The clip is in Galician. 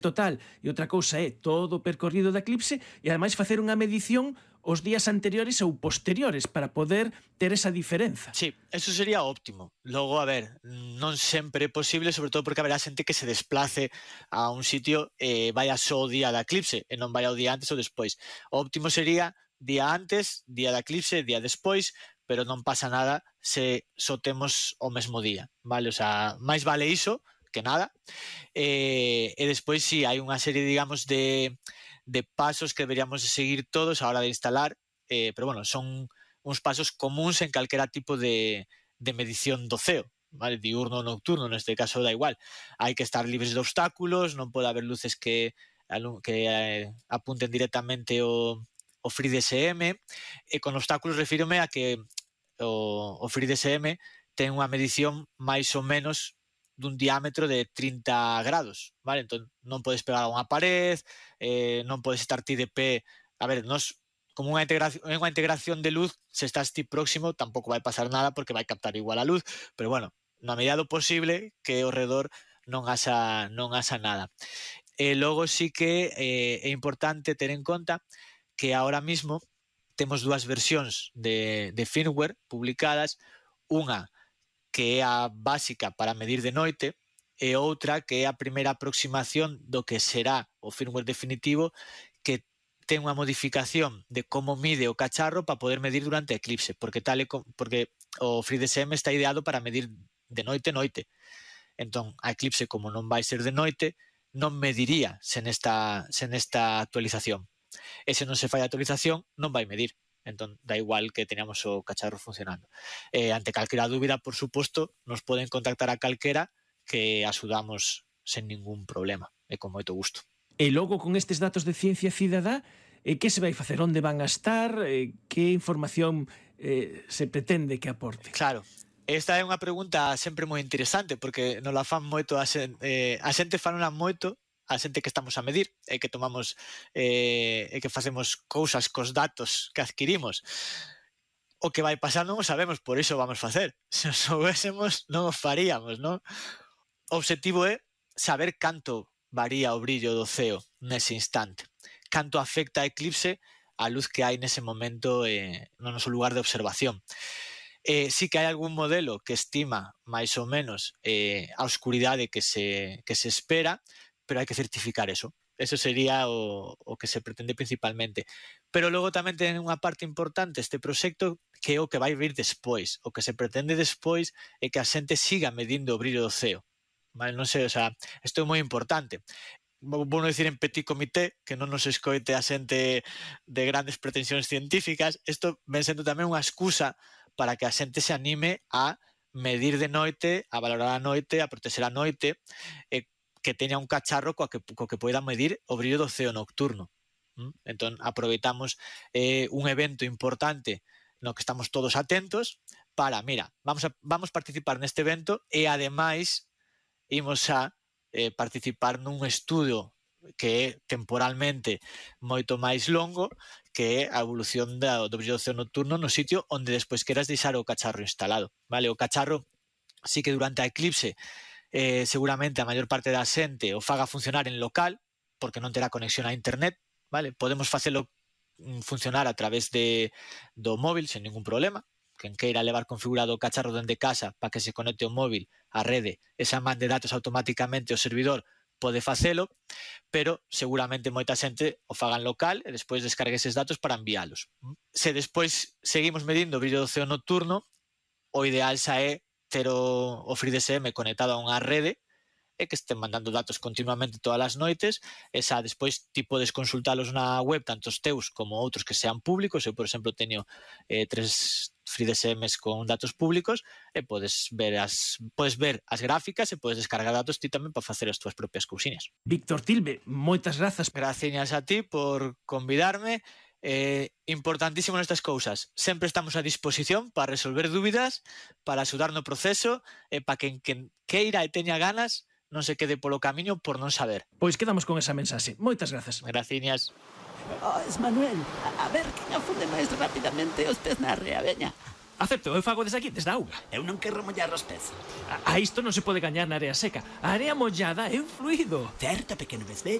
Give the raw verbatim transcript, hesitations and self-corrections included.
total. E outra cousa é todo o percorrido da eclipse e ademais facer unha medición os días anteriores ou posteriores para poder ter esa diferenza. Sí, eso sería óptimo. Logo, a ver, non sempre é posible, sobre todo porque haberá xente que se desplace a un sitio e vaya só o día da eclipse e non vaya o día antes ou despois. O óptimo sería día antes, día da eclipse, día despois, pero non pasa nada se só temos o mesmo día, vale? O sea, máis vale iso que nada. E, e despois sí, hai unha serie, digamos, de, de pasos que deberíamos de seguir todos a hora de instalar, eh, pero bueno, son uns pasos comuns en calquera tipo de, de medición do ceo, vale? Diurno ou nocturno, neste caso da igual. Hai que estar libres de obstáculos, non pode haber luces que, que eh, apunten directamente o, o FreeDSM, e con obstáculos refírome a que o, o FreeDSM ten unha medición máis ou menos dun diámetro de trinta grados, vale? Entón non podes pegar a unha pared, eh, non podes estar ti de pé. A ver, nos, como unha integración, unha integración de luz, se estás ti próximo tampouco vai pasar nada porque vai captar igual a luz, pero bueno, na medida do posible que ao redor non haxa, non haxa nada. E logo sí que eh, é importante ter en conta que ahora mismo temos dúas versións de, de firmware publicadas, unha que é a básica para medir de noite e outra que é a primeira aproximación do que será o firmware definitivo, que ten unha modificación de como mide o cacharro para poder medir durante a eclipse, porque tal e com, porque o FreeDSM está ideado para medir de noite noite. Entón, a eclipse, como non vai ser de noite, non mediría sen esta, sen esta actualización. E se non se fai a actualización, non vai medir. Entón, da igual que teníamos o cacharro funcionando. Eh, ante calquera dúbida, por suposto, nos poden contactar a calquera que axudamos sen ningún problema e con moito gusto. E logo, con estes datos de Ciencia Cidadá, eh, que se vai facer? Onde van a estar? Eh, que información eh, se pretende que aporte? Claro, esta é unha pregunta sempre moi interesante porque nos la fan moito a xente, eh, a xente fanla moito a xente que estamos a medir e que tomamos eh, e que facemos cousas cos datos que adquirimos. O que vai pasar non o sabemos, por iso vamos facer. Se o soubésemos non o faríamos, non? O obxectivo é saber canto varía o brillo do ceo nese instante, canto afecta a eclipse a luz que hai nese momento eh, no noso lugar de observación. Eh, sí que hai algún modelo que estima máis ou menos eh, a oscuridade que se, que se espera, pero hai que certificar eso. Eso sería o, o que se pretende principalmente. Pero logo tamén ten unha parte importante este proxecto que é o que vai vir despois. O que se pretende despois é que a xente siga medindo o brillo do ceo. Vale? Non sei, o sea, isto é moi importante. Vou non dicir en petit comité, que non nos escoite a xente de grandes pretensións científicas. Isto ven sendo tamén unha excusa para que a xente se anime a medir de noite, a valorar a noite, a protexer a noite, e que teña un cacharro coa que, co que poida medir o brillo do ceo nocturno. ¿Mm? Entón, aproveitamos eh, un evento importante no que estamos todos atentos para, mira, vamos a vamos participar neste evento e, ademais, imos a eh, participar nun estudo que é temporalmente moito máis longo, que é a evolución da, do brillo do ceo nocturno no sitio onde despois queras deixar o cacharro instalado. Vale? O cacharro sí que durante a eclipse Eh, seguramente a maior parte da xente o faga funcionar en local, porque non terá conexión a internet, vale? Podemos facelo funcionar a través de, do móvil sen ningún problema. Quen queira levar configurado o cacharro dende casa para que se conecte o móvil á rede, esa mande datos automáticamente ao servidor, pode facelo, pero seguramente moita xente o faga en local e despois descargue eses datos para enviálos. Se despois seguimos medindo o brillo do ceo nocturno, o ideal xa é ter o, o FreeDSM conectado a unha rede e que estén mandando datos continuamente todas as noites, e xa despois ti podes consultalos na web, tanto os teus como outros que sean públicos. Eu, por exemplo, teño eh, tres FreeDSMs con datos públicos e podes ver as podes ver as gráficas e podes descargar datos ti tamén para facer as túas propias cousiñas. Víctor Tilbe, moitas grazas. Graciñas a ti por convidarme. Eh, importantísimo nestas cousas, sempre estamos a disposición para resolver dúbidas, para axudar no proceso e para quen, quen queira e teña ganas non se quede polo camiño por non saber. Pois quedamos con esa mensaxe. Moitas grazas. Graciñas. Oh, es Manuel, a, a ver quen afunde máis rapidamente os pés na rea, veña. Acepto, eu fago desde aquí, desde a auga. Eu non quero mollar os pés. A, a isto non se pode gañar na area seca. A area mollada é un fluido. Certo, pequeno bebé.